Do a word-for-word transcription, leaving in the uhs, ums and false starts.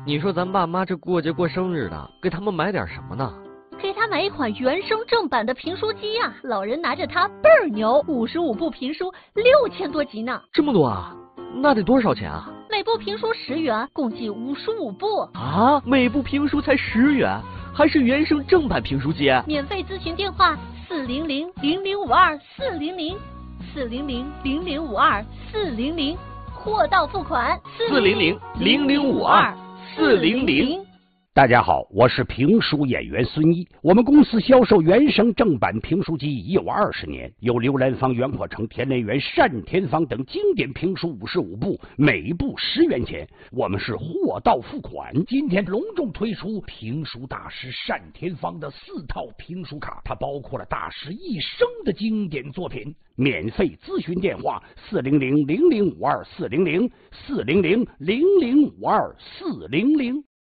你说咱爸妈这过节过生日的，给他们买点什么呢？ 给他买一款原声正版的评书机呀、啊，老人拿着它倍儿牛，五十五部评书，六千多集呢。 这么多啊？那得多少钱啊？ 每部评书十元，共计五十五部。 啊，每部评书才十元，还是原声正版评书机？ 免费咨询电话：四零零零零五二四零零，四零零零零五二四零零，货到付款。 四零零零零五二四零零。 大家好，我是评书演员孙一。我们公司销售原声正版评书机已有二十年，有刘兰芳、袁阔成、田连元、单田芳等经典评书五十五部，每部十元钱。我们是货到付款。今天隆重推出评书大师单田芳的四套评书卡，它包括了大师一生的经典作品。免费咨询电话：四零零零零五二四零零，四零零零零五二四零零。